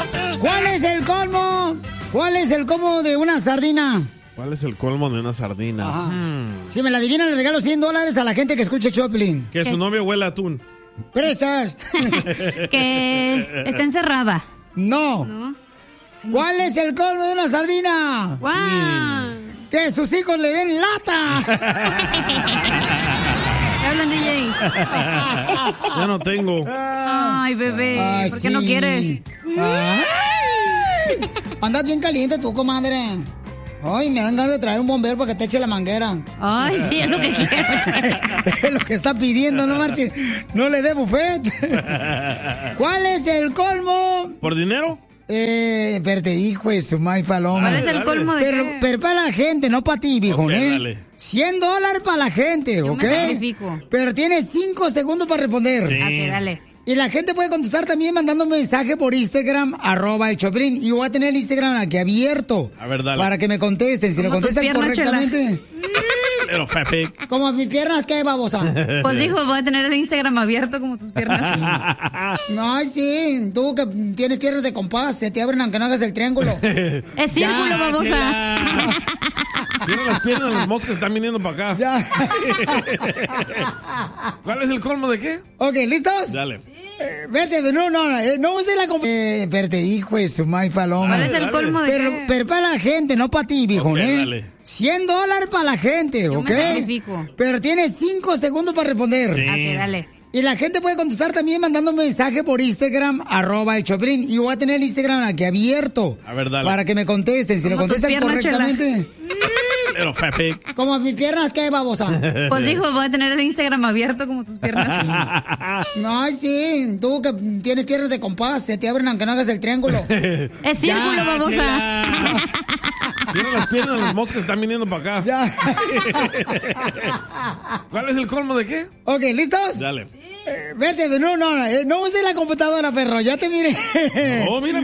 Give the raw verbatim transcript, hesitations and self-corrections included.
¿Cuál es el colmo? ¿Cuál es el colmo de una sardina? ¿Cuál es el colmo de una sardina? Hmm. Si me la adivinan, le regalo cien dólares a la gente que escuche Choplin. Que su novio huele a atún. ¿Prestas? Que está encerrada. No. ¿No? ¿Cuál es el colmo de una sardina? ¡Wow! Sí. Que sus hijos le den lata. ¿Qué hablan, D J? Ya no tengo. Ay, bebé. Ay, ¿por qué sí. no quieres? Ay. Andas bien caliente tú, comadre. Ay, me dan ganas de traer un bombero para que te eche la manguera. Ay, sí, es lo que quiero. Es lo que está pidiendo, no marchen. No le dé buffet. ¿Cuál es el colmo? ¿Por dinero? Eh, pero te dijo eso, May Paloma. ¿Cuál es el colmo de Pero, qué? pero para la gente, no para ti, viejo, okay, ¿eh? Dale. cien dólares para la gente, Yo ¿ok? me sacrifico. Pero tienes cinco segundos para responder. Sí. Ok, dale. Y la gente puede contestar también mandando un mensaje por Instagram, arroba el Choplin. Y voy a tener el Instagram aquí abierto. A ver, dale. Para que me contesten. Si lo contestan piernas, correctamente. Pero Fepic. Como mis piernas, ¿qué, babosa? Pues dijo, voy a tener el Instagram abierto como tus piernas. No, sí. Tú que tienes piernas de compás, se te abren aunque no hagas el triángulo. Es círculo, ya, babosa. Mira las piernas, las moscas están viniendo para acá. Ya. ¿Cuál es el colmo de qué? Ok, ¿listos? Dale. Eh, vete, no, no, no, no use la... Eh, pero te dijo eso, May Paloma. ¿Cuál es el colmo de pero, qué? Pero para la gente, no para ti, viejo, okay, ¿eh? Dale. cien dólares para la gente, Yo ¿ok? me sacrifico. Pero tienes cinco segundos para responder. Sí. Ok, dale. Y la gente puede contestar también mandando un mensaje por Instagram, arroba el Choplin. Y voy a tener el Instagram aquí abierto. A ver, dale. Para que me contesten. Si como lo contestan piernas, correctamente. Pero Fepic. Como mis piernas, ¿qué, babosa? Pues dijo, voy a tener el Instagram abierto como tus piernas. No, sí. Tú que tienes piernas de compás, se te abren aunque no hagas el triángulo. Es círculo, Ya, babosa. chela. Mira las piernas, las moscas están viniendo para acá. Ya. ¿Cuál es el colmo de qué? Ok, ¿listos? Dale. Eh, vete, no, no, no, no use la computadora, perro, ya te miré. Oh, mira.